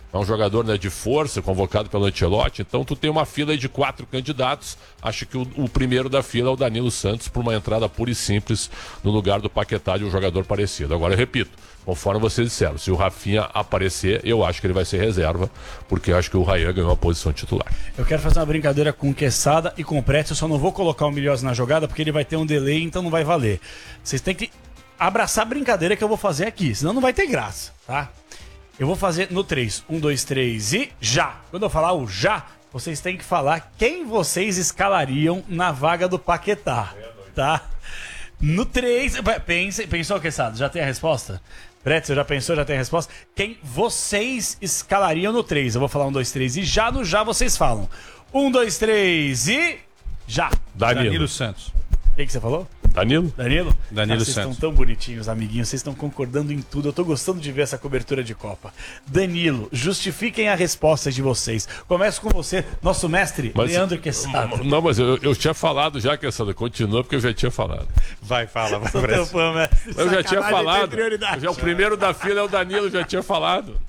É um jogador, né, de força, convocado pelo Ancelotti. Então tu tem uma fila aí de 4 candidatos. Acho que o primeiro da fila é o Danilo Santos, por uma entrada pura e simples no lugar do Paquetá, de um jogador parecido. Agora eu repito, conforme vocês disseram, se o Rafinha aparecer, eu acho que ele vai ser reserva, porque eu acho que o Ryan ganhou a posição titular. Eu quero fazer uma brincadeira com o Quesada e com o Pretzel, eu só não vou colocar o Milhosa na jogada, porque ele vai ter um delay, então não vai valer. Vocês têm que abraçar a brincadeira que eu vou fazer aqui, senão não vai ter graça, tá? Eu vou fazer no 3. 1, 2, 3 e já! Quando eu falar o já, vocês têm que falar quem vocês escalariam na vaga do Paquetá, tá? No 3... Pensou, Quesada? Já tem a resposta? Pretzel, já pensou? Já tem a resposta? Quem vocês escalariam no 3? Eu vou falar 1, 2, 3 e já. No já vocês falam. 1, 2, 3 e... já! Danilo Santos. O que você falou? Danilo? Danilo Santos. Vocês estão tão bonitinhos, amiguinhos. Vocês estão concordando em tudo. Eu tô gostando de ver essa cobertura de Copa. Danilo, justifiquem a resposta de vocês. Começo com você, nosso mestre, Leandro Quesada. Não, mas eu tinha falado já, Quesada. Continua, porque eu já tinha falado. Vai, fala. Sou teu fã, mestre. Eu já tinha Sacanagem, falado. tem prioridade. Já o primeiro da fila é o Danilo, já tinha falado.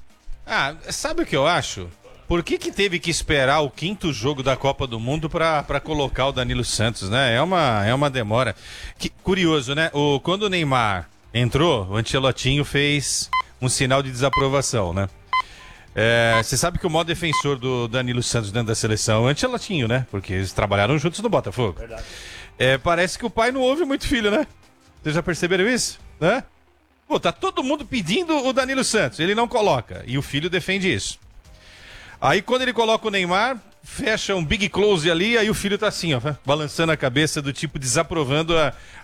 Sabe o que eu acho? Por que teve que esperar o 5º jogo da Copa do Mundo pra colocar o Danilo Santos, né? É uma demora. Curioso, né? Quando o Neymar entrou, o Ancelotinho fez um sinal de desaprovação, né? Você sabe que o maior defensor do Danilo Santos dentro da seleção é o Ancelotinho, né? Porque eles trabalharam juntos no Botafogo. Verdade. Parece que o pai não ouve muito filho, né? Vocês já perceberam isso? Né? Pô, tá todo mundo pedindo o Danilo Santos, ele não coloca. E o filho defende isso. Aí quando ele coloca o Neymar, fecha um big close ali, aí o filho tá assim, ó, balançando a cabeça, do tipo desaprovando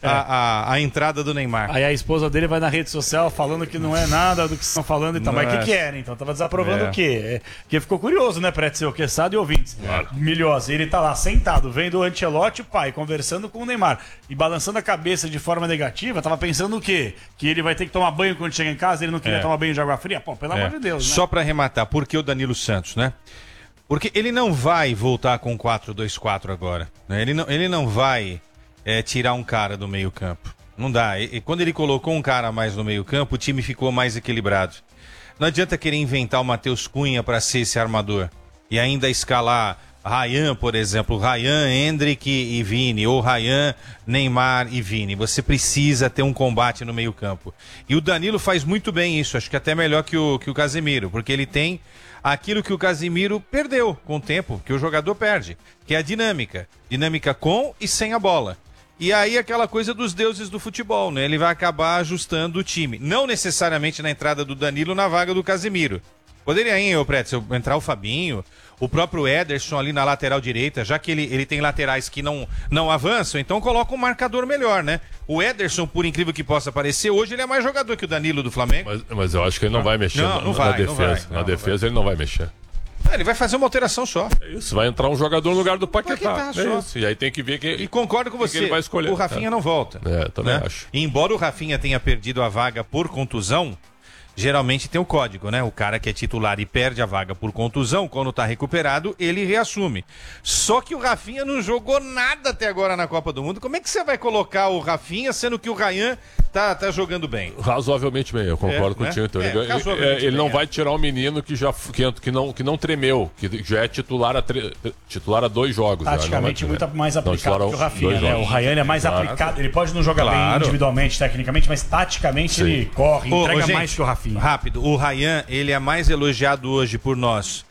a entrada do Neymar. Aí a esposa dele vai na rede social falando que não é nada do que estão falando, então, mas o que era? Então tava desaprovando o quê? Porque ficou curioso, né, Pretzel, Quesada e ouvintes. Claro. Milhosa, ele tá lá sentado, vendo o Ancelotti, o pai, conversando com o Neymar e balançando a cabeça de forma negativa, tava pensando o quê? Que ele vai ter que tomar banho quando chega em casa, ele não queria tomar banho de água fria? Pô, pelo amor de Deus, né? Só pra arrematar, por que o Danilo Santos, né? Porque ele não vai voltar com 4-2-4 agora, né? Ele não vai tirar um cara do meio campo. Não dá. E quando ele colocou um cara a mais no meio campo, o time ficou mais equilibrado. Não adianta querer inventar o Matheus Cunha para ser esse armador. E ainda escalar Ryan, por exemplo. Ryan, Endrick e Vini. Ou Ryan, Neymar e Vini. Você precisa ter um combate no meio campo. E o Danilo faz muito bem isso. Acho que até melhor que o Casemiro. Porque ele tem aquilo que o Casemiro perdeu com o tempo, que o jogador perde, que é a dinâmica. Dinâmica com e sem a bola. E aí aquela coisa dos deuses do futebol, né? Ele vai acabar ajustando o time. Não necessariamente na entrada do Danilo na vaga do Casemiro. Poderia, hein, Pretzel, entrar o Fabinho, o próprio Ederson ali na lateral direita, já que ele tem laterais que não avançam, então coloca um marcador melhor, né? O Ederson, por incrível que possa parecer, hoje ele é mais jogador que o Danilo do Flamengo. Mas eu acho que ele não vai mexer na defesa. Na defesa ele não vai mexer. Ele vai fazer uma alteração só. É isso, vai entrar um jogador no lugar do Paquetá. Só. Isso. E aí tem que ver quem. E concordo com você, ele vai escolher. O Rafinha não volta. Também acho. E embora o Rafinha tenha perdido a vaga por contusão, geralmente tem o código, né? O cara que é titular e perde a vaga por contusão, quando tá recuperado, ele reassume. Só que o Rafinha não jogou nada até agora na Copa do Mundo. Como é que você vai colocar o Rafinha, sendo que o Ryan tá jogando bem? Razoavelmente bem, eu concordo contigo. Então. Ele não vai tirar um menino que não tremeu, que já é titular a 2 jogos. Taticamente muito mais aplicado que o Rafinha, né? O Ryan é mais aplicado. Ele pode não jogar bem individualmente, tecnicamente, mas taticamente ele corre, entrega mais que o Rafinha. Rápido, o Ryan, ele é mais elogiado hoje por nós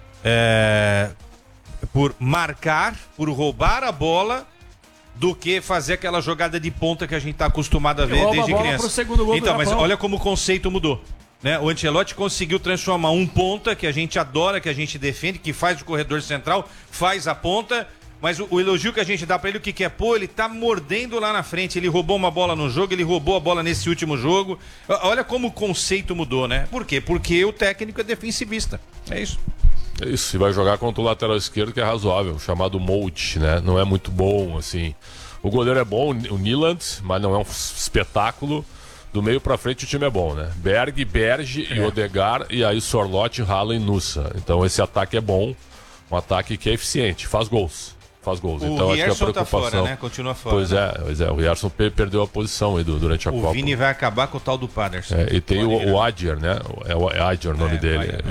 por marcar, por roubar a bola, do que fazer aquela jogada de ponta que a gente tá acostumado a ver desde criança. Então, mas olha como o conceito mudou, né? O Ancelotti conseguiu transformar um ponta que a gente adora, que a gente defende, que faz o corredor central, faz a ponta. Mas o elogio que a gente dá pra ele, o que é? Pô, ele tá mordendo lá na frente. Ele roubou uma bola no jogo, ele roubou a bola nesse último jogo. Olha como o conceito mudou, né? Por quê? Porque o técnico é defensivista. É isso. É isso. E vai jogar contra o lateral esquerdo, que é razoável, chamado Molt, né? Não é muito bom, assim. O goleiro é bom, o Nyland, mas não é um espetáculo. Do meio pra frente o time é bom, né? Berg, Berge e Odegaard, e aí Sorloth, Haaland e Nusa. Então esse ataque é bom, um ataque que é eficiente, faz gols. Então acho que a preocupação tá fora, né? Continua fora. Pois é, o Rierson perdeu a posição aí durante a Copa. O Vini vai acabar com o tal do Paderson. E tem o Adjer, né? É Adjer o nome dele.